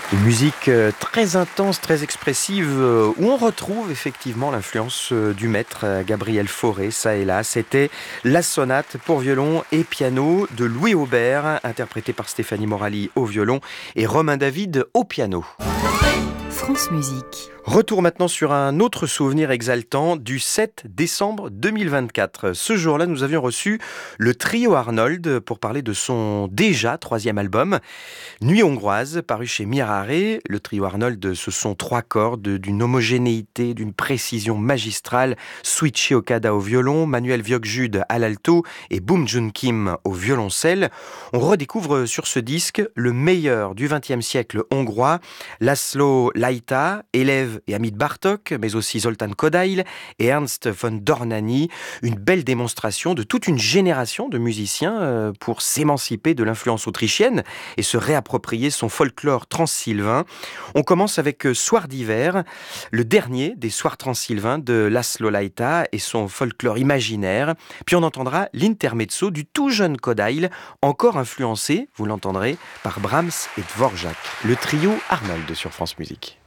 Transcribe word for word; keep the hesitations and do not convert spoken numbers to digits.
Une musique euh, très intense, très expressive, euh, où on retrouve effectivement l'influence euh, du maître euh, Gabriel Fauré, ça et là. C'était la sonate pour violon et piano de Louis Aubert, interprétée par Stéphanie Morali au violon et Romain David au piano. France Musique. Retour maintenant sur un autre souvenir exaltant du sept décembre deux mille vingt-quatre. Ce jour-là, nous avions reçu le trio Arnold pour parler de son déjà troisième album, Nuit hongroise, paru chez Mirare. Le trio Arnold, ce sont trois cordes d'une homogénéité, d'une précision magistrale. Suichi Okada au violon, Manuel Viogjude à l'alto et Boom Jun Kim au violoncelle. On redécouvre sur ce disque le meilleur du vingtième siècle hongrois, Laszlo Lajta, élève et ami de Bartók, mais aussi Zoltán Kodály et Ernst von Dornany. Une belle démonstration de toute une génération de musiciens pour s'émanciper de l'influence autrichienne et se réapproprier son folklore transsylvain. On commence avec Soir d'hiver, le dernier des soirs transsylvains de Laszlo Lajta et son folklore imaginaire. Puis on entendra l'intermezzo du tout jeune Kodály, encore influencé, vous l'entendrez, par Brahms et Dvorak. Le trio Arnold sur France Musique.